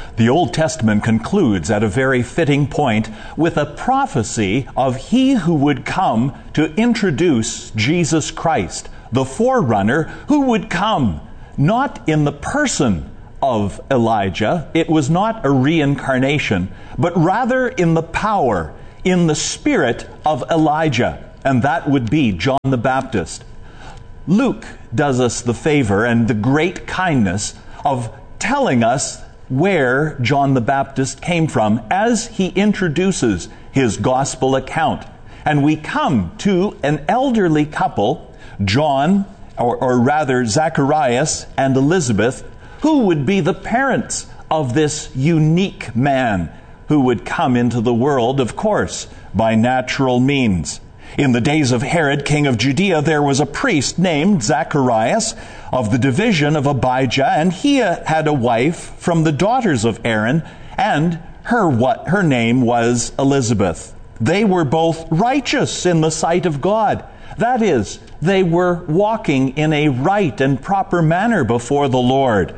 The Old Testament concludes at a very fitting point with a prophecy of he who would come to introduce Jesus Christ, the forerunner who would come, not in the person of Elijah. It was not a reincarnation, but rather in the power, in the spirit of Elijah, and that would be John the Baptist. Luke does us the favor and the great kindness of telling us where John the Baptist came from as he introduces his gospel account. And we come to an elderly couple, John, or rather Zacharias and Elizabeth, who would be the parents of this unique man who would come into the world, of course, by natural means. In the days of Herod, king of Judea, there was a priest named Zacharias of the division of Abijah, and he had a wife from the daughters of Aaron, and her name was Elizabeth. They were both righteous in the sight of God. That is, they were walking in a right and proper manner before the Lord,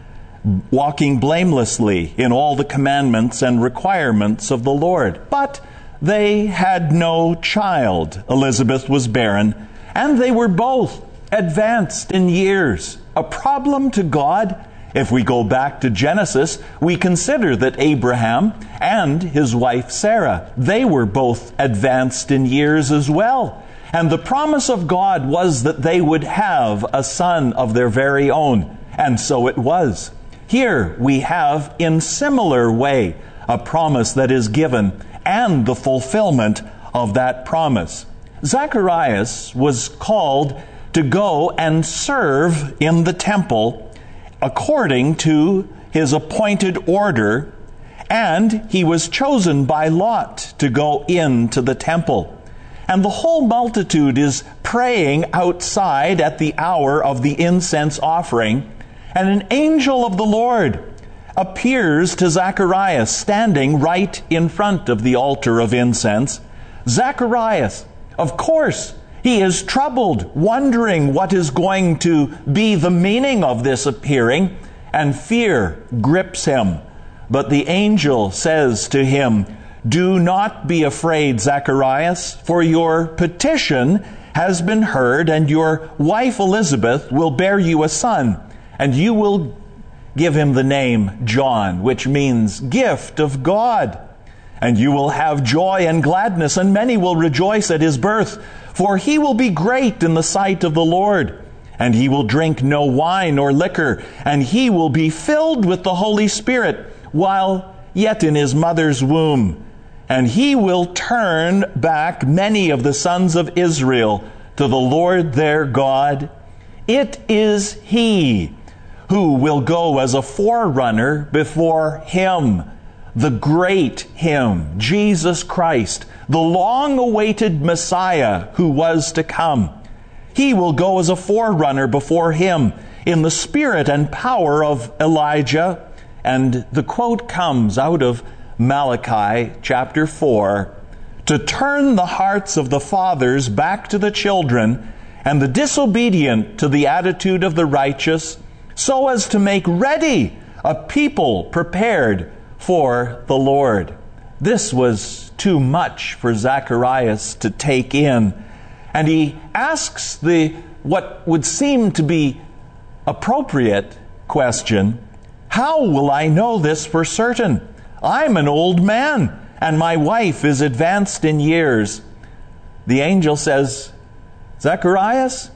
walking blamelessly in all the commandments and requirements of the Lord. But they had no child. Elizabeth was barren, and they were both advanced in years. A problem to God. If we go back to Genesis, we consider that Abraham and his wife Sarah, they were both advanced in years as well. And the promise of God was that they would have a son of their very own. And so it was. Here we have, in similar way, a promise that is given and the fulfillment of that promise. Zacharias was called to go and serve in the temple according to his appointed order, and he was chosen by lot to go into the temple. And the whole multitude is praying outside at the hour of the incense offering, and an angel of the Lord appears to Zacharias standing right in front of the altar of incense. Zacharias, of course, he is troubled, wondering what is going to be the meaning of this appearing, and fear grips him. But the angel says to him, "Do not be afraid, Zacharias, for your petition has been heard, and your wife Elizabeth will bear you a son, and you will give him the name John, which means gift of God. And you will have joy and gladness, and many will rejoice at his birth, for he will be great in the sight of the Lord. And he will drink no wine or liquor, and he will be filled with the Holy Spirit while yet in his mother's womb. And he will turn back many of the sons of Israel to the Lord their God. It is he who will go as a forerunner before him, the great him, Jesus Christ, the long-awaited Messiah who was to come. He will go as a forerunner before him in the spirit and power of Elijah." And the quote comes out of Malachi chapter 4, "to turn the hearts of the fathers back to the children, and the disobedient to the attitude of the righteous, so as to make ready a people prepared for the Lord." This was too much for Zacharias to take in. And he asks what would seem to be appropriate question, "How will I know this for certain? I'm an old man, and my wife is advanced in years." The angel says, "Zacharias,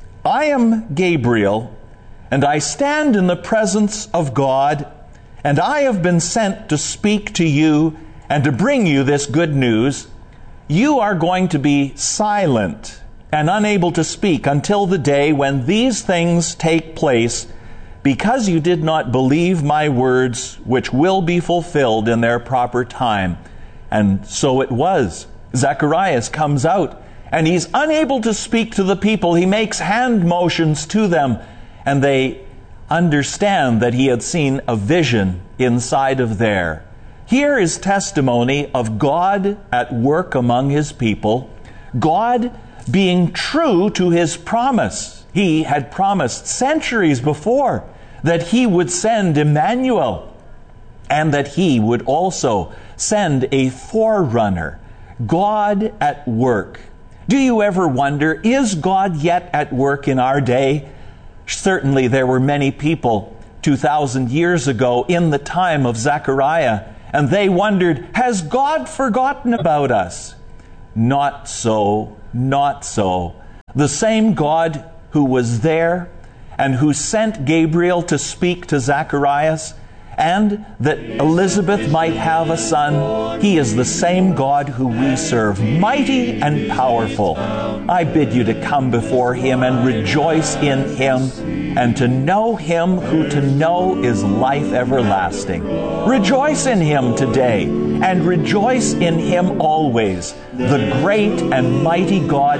I am Gabriel, and I stand in the presence of God, and I have been sent to speak to you and to bring you this good news. You are going to be silent and unable to speak until the day when these things take place, because you did not believe my words, which will be fulfilled in their proper time." And so it was. Zacharias comes out, and he's unable to speak to the people. He makes hand motions to them, and they understand that he had seen a vision inside of there. Here is testimony of God at work among his people, God being true to his promise. He had promised centuries before that he would send Emmanuel. and that He would also send a forerunner, God at work. Do you ever wonder, is God yet at work in our day? Certainly there were many people 2,000 years ago in the time of Zechariah, and they wondered, has God forgotten about us? Not so, not so. The same God who was there and who sent Gabriel to speak to Zacharias, and that Elizabeth might have a son, He is the same God who we serve, mighty and powerful. I bid you to come before Him and rejoice in Him, and to know Him who to know is life everlasting. Rejoice in Him today, and rejoice in Him always, the great and mighty God